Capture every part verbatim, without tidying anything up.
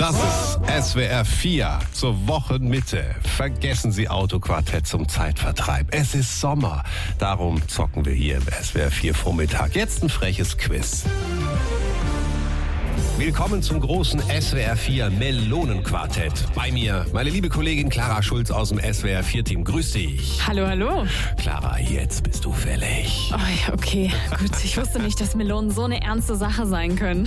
Das ist S W R vier zur Wochenmitte. Vergessen Sie Autoquartett zum Zeitvertreib. Es ist Sommer. Darum zocken wir hier im S W R vier Vormittag. Jetzt ein freches Quiz. Willkommen zum großen S W R vier Melonenquartett. Bei mir meine liebe Kollegin Clara Schulz aus dem S W R vier Team. Grüß dich. Hallo, hallo. Clara, jetzt bist du fällig. Oh ja, okay, gut. Ich wusste nicht, dass Melonen so eine ernste Sache sein können.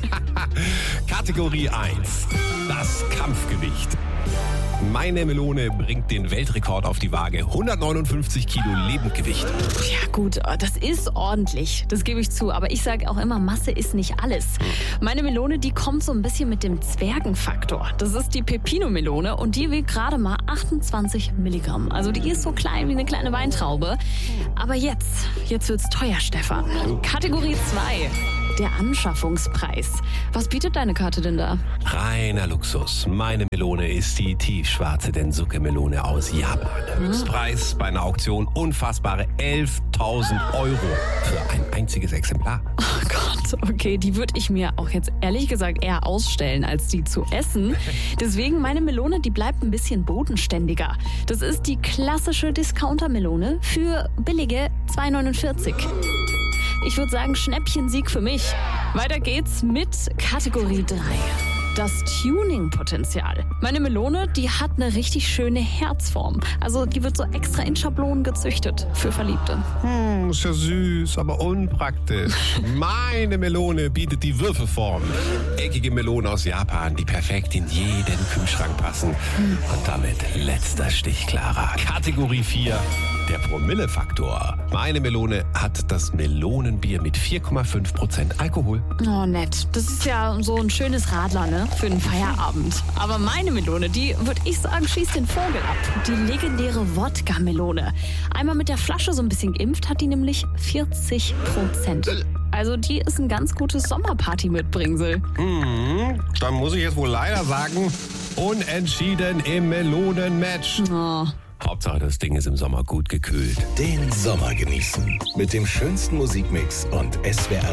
Kategorie eins. Das Kampfgewicht. Meine Melone bringt den Weltrekord auf die Waage. hundertneunundfünfzig Kilo Lebendgewicht. Ja gut, das ist ordentlich, das gebe ich zu. Aber ich sage auch immer, Masse ist nicht alles. Meine Melone, die kommt so ein bisschen mit dem Zwergenfaktor. Das ist die Pepino-Melone und die wiegt gerade mal achtundzwanzig Milligramm. Also die ist so klein wie eine kleine Weintraube. Aber jetzt, jetzt wird's teuer, Stefan. Kategorie zwei. Der Anschaffungspreis. Was bietet deine Karte denn da? Reiner Luxus. Meine Melone ist die tiefschwarze Densuke-Melone aus Japan. Höchstpreis bei einer Auktion unfassbare elftausend Euro für ein einziges Exemplar. Oh Gott, okay, die würde ich mir auch jetzt ehrlich gesagt eher ausstellen, als die zu essen. Deswegen meine Melone, die bleibt ein bisschen bodenständiger. Das ist die klassische Discounter-Melone für billige zwei neunundvierzig. Ich würde sagen, Schnäppchensieg für mich. Weiter geht's mit Kategorie drei. Das Tuning-Potenzial. Meine Melone, die hat eine richtig schöne Herzform. Also die wird so extra in Schablonen gezüchtet für Verliebte. Hm, ist ja süß, aber unpraktisch. Meine Melone bietet die Würfelform. Eckige Melone aus Japan, die perfekt in jeden Kühlschrank passen. Und damit letzter Stich, Clara. Kategorie vier. Der Promillefaktor. Meine Melone hat das Melonenbier mit vier Komma fünf Prozent Alkohol. Oh, nett. Das ist ja so ein schönes Radler, ne? Für den Feierabend. Aber meine Melone, die, würde ich sagen, schießt den Vogel ab. Die legendäre Wodka-Melone. Einmal mit der Flasche so ein bisschen geimpft, hat die nämlich vierzig Prozent. Also die ist ein ganz gutes Sommerparty-Mitbringsel. Hm, dann muss ich jetzt wohl leider sagen, unentschieden im Melonenmatch. Oh. Hauptsache, das Ding ist im Sommer gut gekühlt. Den Sommer genießen mit dem schönsten Musikmix und S W R